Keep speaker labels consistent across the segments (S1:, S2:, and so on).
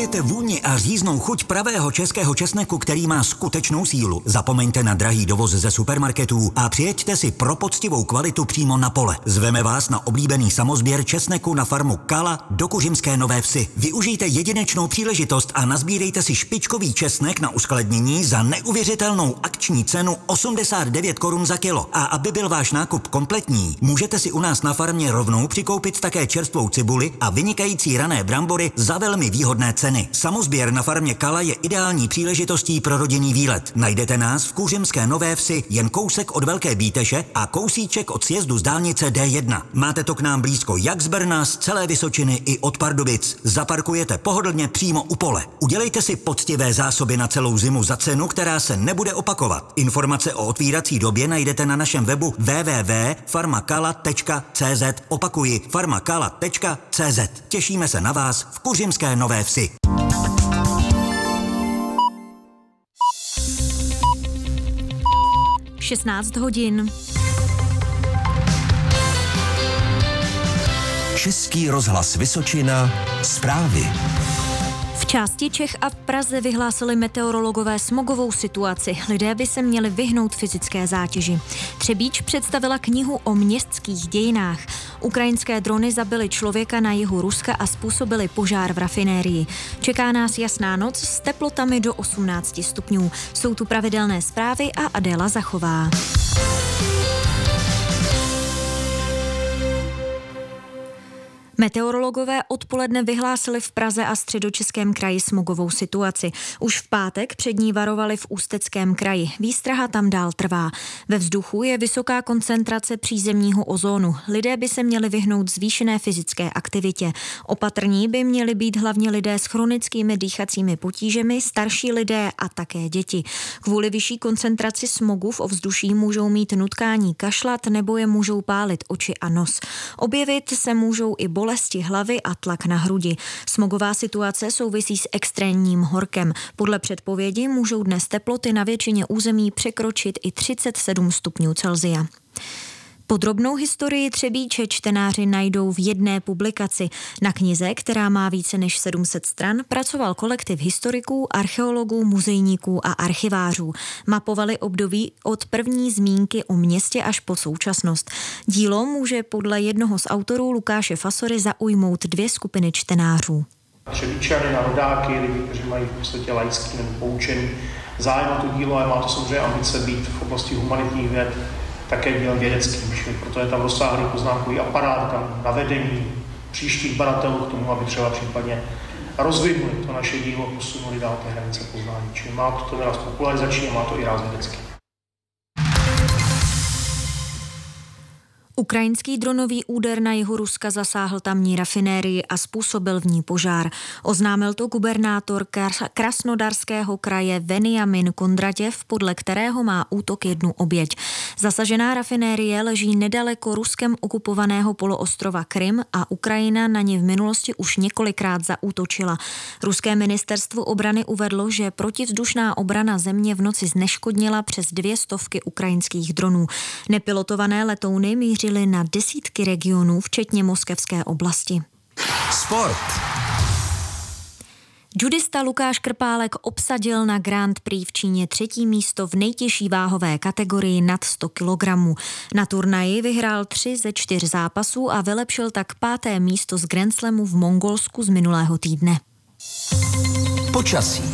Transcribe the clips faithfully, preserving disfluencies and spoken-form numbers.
S1: Milujete vůni a říznou chuť pravého českého česneku, který má skutečnou sílu? Zapomeňte na drahý dovoz ze supermarketů a přijeďte si pro poctivou kvalitu přímo na pole. Zveme vás na oblíbený samozběr česneku na farmu Kala do Kuřimské Nové Vsi. Využijte jedinečnou příležitost a nazbírejte si špičkový česnek na uskladnění za neuvěřitelnou akční cenu osmdesát devět korun za kilo. A aby byl váš nákup kompletní, můžete si u nás na farmě rovnou přikoupit také čerstvou cibuli a vynikající rané brambory za velmi výhodné ceny. Samozběr na farmě Kala je ideální příležitostí pro rodinný výlet. Najdete nás v Kuřimské Nové Vsi jen kousek od Velké Bíteše a kousíček od sjezdu z dálnice D jedna. Máte to k nám blízko jak z Brna, z celé Vysočiny i od Pardubic. Zaparkujete pohodlně přímo u pole. Udělejte si poctivé zásoby na celou zimu za cenu, která se nebude opakovat. Informace o otvírací době najdete na našem webu w w w tečka farmakala tečka c z. Opakuji farmakala tečka c z. Těšíme se na vás v Kuřimské Nové Vsi.
S2: šestnáct hodin.
S3: Český rozhlas Vysočina. Zprávy.
S2: V části Čech a v Praze vyhlásili meteorologové smogovou situaci. Lidé by se měli vyhnout fyzické zátěži. Třebíč představila knihu o městských dějinách. Ukrajinské drony zabily člověka na jihu Ruska a způsobily požár v rafinérii. Čeká nás jasná noc s teplotami do osmnáct stupňů. Jsou tu pravidelné zprávy a Adéla Zachová. Meteorologové odpoledne vyhlásili v Praze a Středočeském kraji smogovou situaci. Už v pátek před ní varovali v Ústeckém kraji. Výstraha tam dál trvá. Ve vzduchu je vysoká koncentrace přízemního ozónu. Lidé by se měli vyhnout zvýšené fyzické aktivitě. Opatrní by měli být hlavně lidé s chronickými dýchacími potížemi, starší lidé a také děti. Kvůli vyšší koncentraci smogu v ovzduší můžou mít nutkání kašlat nebo je můžou pálit oči a nos. Objevit se můžou i bolesti hlavy a tlak na hrudi. Smogová situace souvisí s extrémním horkem. Podle předpovědi můžou dnes teploty na většině území překročit i třicet sedm stupňů Celsia. Podrobnou historii Třebíče čtenáři najdou v jedné publikaci. Na knize, která má více než sedm set stran, pracoval kolektiv historiků, archeologů, muzejníků a archivářů. Mapovali období od první zmínky o městě až po současnost. Dílo může podle jednoho z autorů Lukáše Fasory zaujmout dvě skupiny čtenářů.
S4: Třebíčany, rodáky, lidi, kteří mají v podstatě laický nebo poučený zájem o to dílo, ale má to samozřejmě ambice být v oblasti humanitních věd také dílem vědeckým, proto je tam rozsáhlý poznámkový aparát, tam navedení příštích badatelů k tomu, aby třeba případně rozvinuli to naše dílo, posunuli dál ty hranice poznání. Čili má to teda popularizační a má to i ráz vědecký.
S2: Ukrajinský dronový úder na jihu Ruska zasáhl tamní rafinérii a způsobil v ní požár. Oznámil to gubernátor Krasnodarského kraje Veniamin Kondratěv, podle kterého má útok jednu oběť. Zasažená rafinérie leží nedaleko Ruskem okupovaného poloostrova Krym a Ukrajina na ně v minulosti už několikrát zaútočila. Ruské ministerstvo obrany uvedlo, že protivzdušná obrana země v noci zneškodnila přes dvě stovky ukrajinských dronů. Nepilotované letouny mířily na desítky regionů, včetně moskevské oblasti.
S3: Sport.
S2: Judista Lukáš Krpálek obsadil na Grand Prix v Číně třetí místo v nejtěžší váhové kategorii nad sto kilogramů. Na turnaji vyhrál tři ze čtyř zápasů a vylepšil tak páté místo z Grand Slamu v Mongolsku z minulého týdne.
S3: Počasí.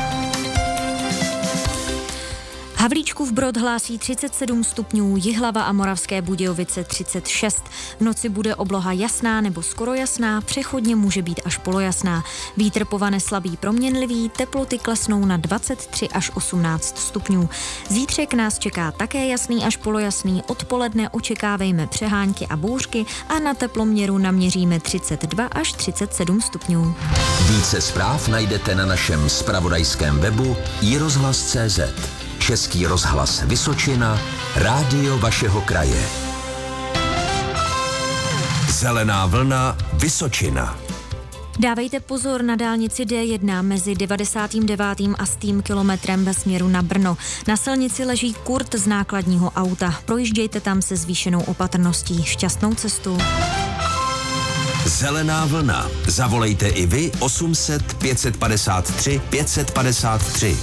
S2: Havlíčkův Brod hlásí třicet sedm stupňů, Jihlava a Moravské Budějovice třicet šest. V noci bude obloha jasná nebo skoro jasná, přechodně může být až polojasná. Vítr povane slabý proměnlivý, teploty klesnou na dvacet tři až osmnáct stupňů. Zítřek nás čeká také jasný až polojasný, odpoledne očekávejme přehánky a bouřky a na teploměru naměříme třicet dva až třicet sedm stupňů.
S3: Více zpráv najdete na našem zpravodajském webu i rozhlas tečka cé zet. Český rozhlas Vysočina, rádio vašeho kraje. Zelená vlna Vysočina.
S2: Dávejte pozor na dálnici D jedna mezi devadesátým devátým a stým kilometrem ve směru na Brno. Na silnici leží kurt z nákladního auta. Projíždějte tam se zvýšenou opatrností. Šťastnou cestu.
S3: Zelená vlna. Zavolejte i vy osm set pět padesát tři pět padesát tři.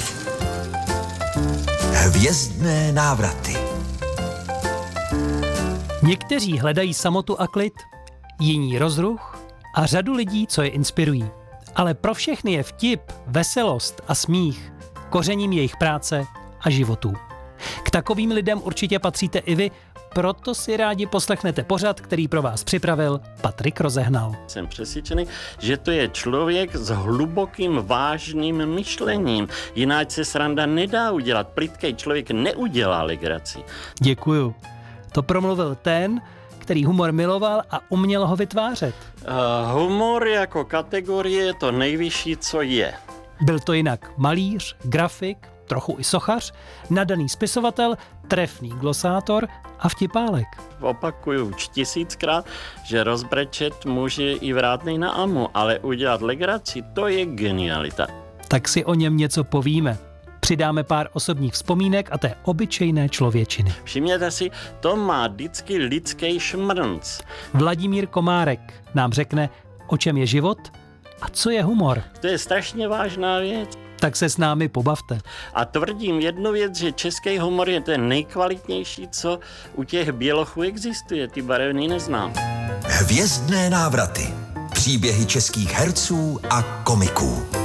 S3: Hvězdné návraty.
S5: Někteří hledají samotu a klid, jiní rozruch a řadu lidí, co je inspirují. Ale pro všechny je vtip, veselost a smích kořením jejich práce a životů. K takovým lidem určitě patříte i vy, proto si rádi poslechnete pořad, který pro vás připravil Patrik Rozehnal.
S6: Jsem přesvědčený, že to je člověk s hlubokým vážným myšlením. Jinak se sranda nedá udělat. Plytkej člověk neudělá legraci.
S5: Děkuju. To promluvil ten, který humor miloval a uměl ho vytvářet.
S6: Uh, humor jako kategorie je to nejvyšší, co je.
S5: Byl to jinak malíř, grafik, trochu i sochař, nadaný spisovatel, trefný glosátor a vtipálek.
S6: Opakuju už tisíckrát, že rozbrečet může i vrátnej na amu, ale udělat legraci, to je genialita.
S5: Tak si o něm něco povíme. Přidáme pár osobních vzpomínek a té obyčejné člověčiny.
S6: Všimněte si, to má vždycky lidský šmrnc.
S5: Vladimír Komárek nám řekne, o čem je život a co je humor.
S6: To je strašně vážná věc.
S5: Tak se s námi pobavte.
S6: A tvrdím jednu věc, že český humor je ten nejkvalitnější, co u těch bělochů existuje. Ty barevný neznám.
S3: Hvězdné návraty. Příběhy českých herců a komiků.